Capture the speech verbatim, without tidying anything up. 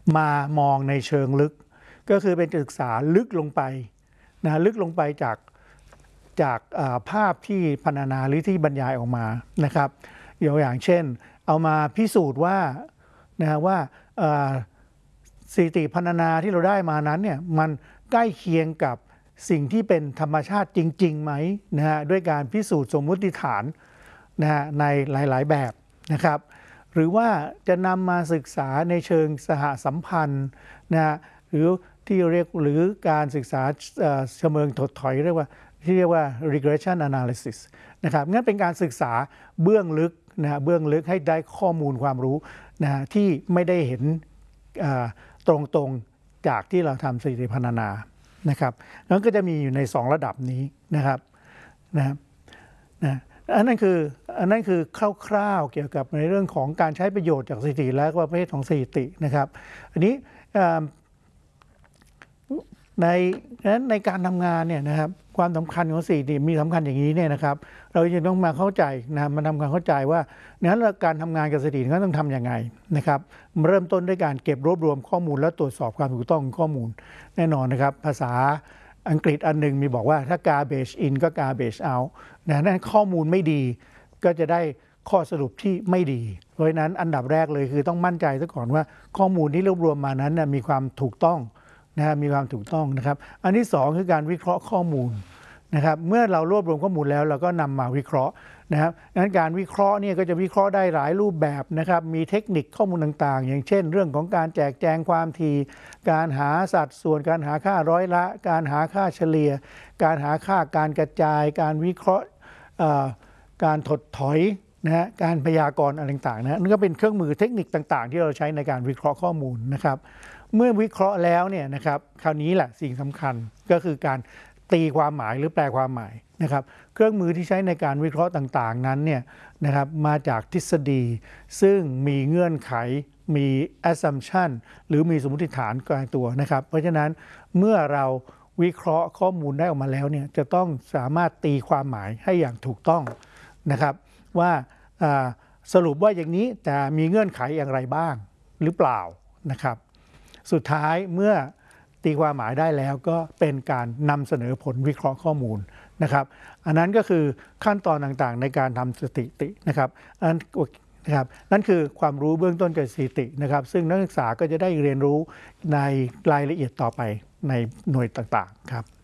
มามองในเชิงลึกก็คือเป็นศึกษาลึกลงไปนะลึกลงไปจากจากภาพที่พรรณนาหรือที่บรรยายออกมานะครับอย่างเช่นเอามาพิสูจน์ว่านะว่าสถิติพรรณนาที่เราได้มานั้นเนี่ยมันใกล้เคียงกับสิ่งที่เป็นธรรมชาติจริงๆไหมนะฮะด้วยการพิสูจน์สมมุติฐานนะฮะในหลายๆแบบนะครับหรือว่าจะนำมาศึกษาในเชิงสหสัมพันธ์นะฮะหรือที่เรียกหรือการศึกษาเชิงถดถอยเรียกว่าที่เรียกว่า regression analysis นะครับงั้นเป็นการศึกษาเบื้องลึกนะเบื้องลึกให้ได้ข้อมูลความรู้นะที่ไม่ได้เห็นตรงๆจากที่เราทำสถิติพรรณนานะครับนั้นก็จะมีอยู่ในสองระดับนี้นะครับนะครับนะอันนั้นคืออันนั้นคือคร่าวๆเกี่ยวกับในเรื่องของการใช้ประโยชน์จากสถิติและประเภทของสถิตินะครับอันนี้ในนั้นในการทำงานเนี่ยนะครับความสำคัญของสถิติมีสำคัญอย่างนี้เนี่ยนะครับเราจะต้องมาเข้าใจนะมาทำความเข้าใจว่านั้นการทำงานกับสถิติก็ต้องทำยังไงนะครับเริ่มต้นด้วยการเก็บรวบรวมข้อมูลและตรวจสอบความถูกต้องของข้อมูลแน่นอนนะครับภาษาอังกฤษอันหนึ่งมีบอกว่าถ้า garbage in ก็ garbage out นะนั่นข้อมูลไม่ดีก็จะได้ข้อสรุปที่ไม่ดีเพราะฉะนั้นอันดับแรกเลยคือต้องมั่นใจซะก่อนว่าข้อมูลที่รวบรวมมานั้นมีความถูกต้องนะมีความถูกต้องนะครับอันที่สองคือการวิเคราะห์ข้อมูลนะครับเมื่อเรารวบรวมข้อมูลแล้วเราก็นำมาวิเคราะห์นะครับดังนั้นการวิเคราะห์เนี่ยก็จะวิเคราะห์ได้หลายรูปแบบนะครับมีเทคนิคข้อมูลต่างๆอย่างเช่นเรื่องของการแจกแจงความถี่การหาสัดส่วนการหาค่าร้อยละการหาค่าเฉลี่ยการหาค่าการกระจายการวิเคราะห์การถดถอยนะฮะการพยากรณ์อะไรต่างๆนะนั่นก็เป็นเครื่องมือเทคนิคต่างๆที่เราใช้ในการวิเคราะห์ข้อมูลนะครับเมื่อวิเคราะห์แล้วเนี่ยนะครับคราวนี้แหละสิ่งสำคัญก็คือการตีความหมายหรือแปลความหมายนะครับเครื่องมือที่ใช้ในการวิเคราะห์ต่างๆนั้นเนี่ยนะครับมาจากทฤษฎีซึ่งมีเงื่อนไขมี assumption หรือมีสมมติฐานกลางตัวนะครับเพราะฉะนั้นเมื่อเราวิเคราะห์ข้อมูลได้ออกมาแล้วเนี่ยจะต้องสามารถตีความหมายให้อย่างถูกต้องนะครับว่าสรุปว่าอย่างนี้แต่มีเงื่อนไขอย่างไรบ้างหรือเปล่านะครับสุดท้ายเมื่อตีความหมายได้แล้วก็เป็นการนำเสนอผลวิเคราะห์ข้อมูลนะครับอันนั้นก็คือขั้นตอนต่างๆในการทำสถิตินะครับอันนะครับนั่นคือความรู้เบื้องต้นจากสถิตินะครับซึ่งนักศึกษาก็จะได้เรียนรู้ในรายละเอียดต่อไปในหน่วยต่างๆครับ